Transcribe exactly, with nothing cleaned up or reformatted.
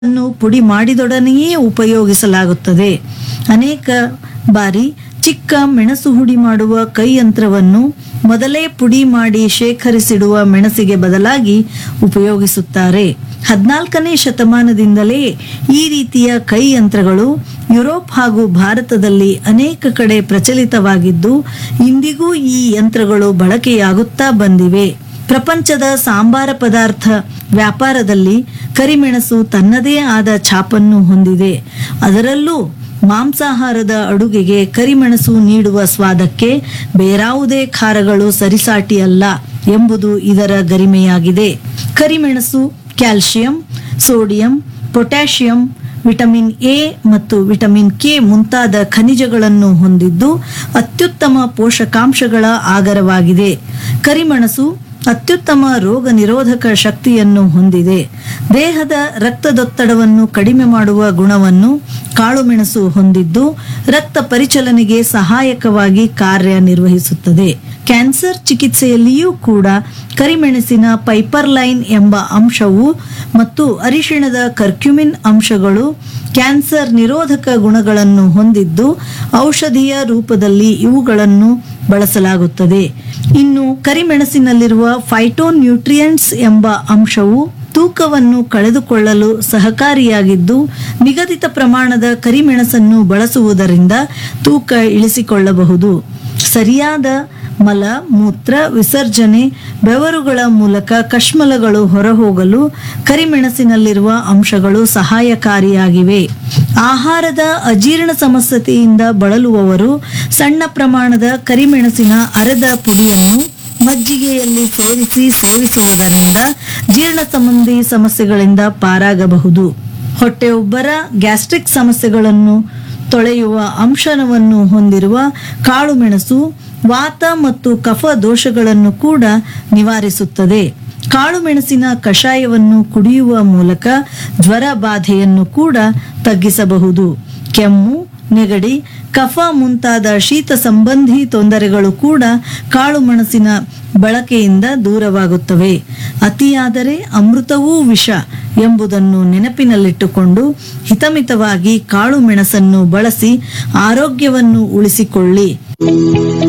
ಅನ್ನು ಪುಡಿ ಮಾಡಿದೊಡನೆಯೇ ಉಪಯೋಗಿಸಲಾಗುತ್ತದೆ. ಅನೇಕ ಬಾರಿ ಚಿಕ್ಕ ಮೆಣಸು ಹುಡಿ ಮಾಡುವ ಕೈಯಂತ್ರವನ್ನು ಮೊದಲೇ ಪುಡಿ ಮಾಡಿ ಶೇಖರಿಸಿಡುವ ಮೆಣಸಿಗೆ ಬದಲಾಗಿ ಉಪಯೋಗಿಸುತ್ತಾರೆ. ಹದಿನಾಲ್ಕನೇ ಶತಮಾನದಿಂದಲೇ ಈ ರೀತಿಯ ಕೈಯಂತ್ರಗಳು ಯುರೋಪ್ ಹಾಗೂ ಭಾರತದಲ್ಲಿ ಅನೇಕ ಕಡೆ ಪ್ರಚಲಿತವಾಗಿದ್ದು ಇಂದಿಗೂ ಈ ಯಂತ್ರಗಳು ಬಳಕೆಯಾಗುತ್ತಾ ಬಂದಿವೆ. ಪ್ರಪಂಚದ ಸಾಂಬಾರ ಪದಾರ್ಥ ವ್ಯಾಪಾರದಲ್ಲಿ ಕರಿಮೆಣಸು ತನ್ನದೇ ಆದ ಛಾಪನ್ನು ಹೊಂದಿದೆ. ಅದರಲ್ಲೂ ಮಾಂಸಾಹಾರದ ಅಡುಗೆಗೆ ಕರಿಮೆಣಸು ನೀಡುವ ಸ್ವಾದಕ್ಕೆ ಬೇರಾವುದೇ ಖಾರಗಳು ಸರಿಸಾಟಿಯಲ್ಲ ಎಂಬುದು ಇದರ ಗರಿಮೆಯಾಗಿದೆ. ಕರಿಮೆಣಸು calcium, sodium, potassium, vitamin A ಮತ್ತು ವಿಟಮಿನ್ ಕೆ ಮುಂತಾದ ಖನಿಜಗಳನ್ನು ಹೊಂದಿದ್ದು ಅತ್ಯುತ್ತಮ ಪೋಷಕಾಂಶಗಳ ಆಗರವಾಗಿದೆ. ಕರಿಮೆಣಸು ಅತ್ಯುತ್ತಮ ರೋಗ ನಿರೋಧಕ ಶಕ್ತಿಯನ್ನು ಹೊಂದಿದೆ. ದೇಹದ ರಕ್ತದೊತ್ತಡವನ್ನು ಕಡಿಮೆ ಮಾಡುವ ಗುಣವನ್ನು ಕಾಳುಮೆಣಸು ಹೊಂದಿದ್ದು ರಕ್ತ ಪರಿಚಲನೆಗೆ ಸಹಾಯಕವಾಗಿ ಕಾರ್ಯನಿರ್ವಹಿಸುತ್ತದೆ. ಕ್ಯಾನ್ಸರ್ ಚಿಕಿತ್ಸೆಯಲ್ಲಿಯೂ ಕೂಡ ಕರಿಮೆಣಸಿನ ಪೈಪರ್ಲೈನ್ ಎಂಬ ಅಂಶವು ಮತ್ತು ಅರಿಶಿಣದ ಕರ್ಕ್ಯುಮಿನ್ ಅಂಶಗಳು ಕ್ಯಾನ್ಸರ್ ನಿರೋಧಕ ಗುಣಗಳನ್ನು ಹೊಂದಿದ್ದು ಔಷಧಿಯ ರೂಪದಲ್ಲಿ ಇವುಗಳನ್ನು ಬಳಸಲಾಗುತ್ತದೆ. ಇನ್ನು ಕರಿಮೆಣಸಿನಲ್ಲಿರುವ ಫೈಟೋನ್ಯೂಟ್ರಿಯೆಂಟ್ಸ್ ಎಂಬ ಅಂಶವು ತೂಕವನ್ನು ಕಳೆದುಕೊಳ್ಳಲು ಸಹಕಾರಿಯಾಗಿದ್ದು ನಿಗದಿತ ಪ್ರಮಾಣದ ಕರಿಮೆಣಸನ್ನು ಬಳಸುವುದರಿಂದ ತೂಕ ಇಳಿಸಿಕೊಳ್ಳಬಹುದು. ಸರಿಯಾದ ಮಲ ಮೂತ್ರ ವಿಸರ್ಜನೆ ಬೆವರುಗಳ ಮೂಲಕ ಕಶ್ಮಲಗಳು ಹೊರಹೋಗಲು ಕರಿಮೆಣಸಿನಲ್ಲಿರುವ ಅಂಶಗಳು ಸಹಾಯಕಾರಿಯಾಗಿವೆ. ಆಹಾರದ ಅಜೀರ್ಣ ಸಮಸ್ಯೆಯಿಂದ ಬಳಲುವವರು ಸಣ್ಣ ಪ್ರಮಾಣದ ಕರಿಮೆಣಸಿನ ಅರೆದ ಪುಡಿಯನ್ನು ಮಜ್ಜಿಗೆಯಲ್ಲಿ ಸೇರಿಸಿ ಸೇವಿಸುವುದರಿಂದ ಜೀರ್ಣ ಸಂಬಂಧಿ ಸಮಸ್ಯೆಗಳಿಂದ ಪಾರಾಗಬಹುದು. ಹೊಟ್ಟೆಯುಬ್ಬರ ಗ್ಯಾಸ್ಟ್ರಿಕ್ ಸಮಸ್ಯೆಗಳನ್ನು ತೊಳೆಯುವ ಅಂಶವನ್ನು ಹೊಂದಿರುವ ಕಾಳುಮೆಣಸು ವಾತ ಮತ್ತು ಕಫ ದೋಷಗಳನ್ನು ಕೂಡ ನಿವಾರಿಸುತ್ತದೆ. ಕಾಳುಮೆಣಸಿನ ಕಷಾಯವನ್ನು ಕುಡಿಯುವ ಮೂಲಕ ಜ್ವರ ಬಾಧೆಯನ್ನು ಕೂಡ ತಗ್ಗಿಸಬಹುದು. ಕೆಮ್ಮು, ನೆಗಡಿ, ಕಫ ಮುಂತಾದ ಶೀತ ಸಂಬಂಧಿ ತೊಂದರೆಗಳು ಕೂಡ ಕಾಳುಮೆಣಸಿನ ಬಳಕೆಯಿಂದ ದೂರವಾಗುತ್ತವೆ. ಅತಿಯಾದರೆ ಅಮೃತವೂ ವಿಷ ಎಂಬುದನ್ನು ನೆನಪಿನಲ್ಲಿಟ್ಟುಕೊಂಡು ಹಿತಮಿತವಾಗಿ ಕಾಳುಮೆಣಸನ್ನು ಬಳಸಿ ಆರೋಗ್ಯವನ್ನು ಉಳಿಸಿಕೊಳ್ಳಿ.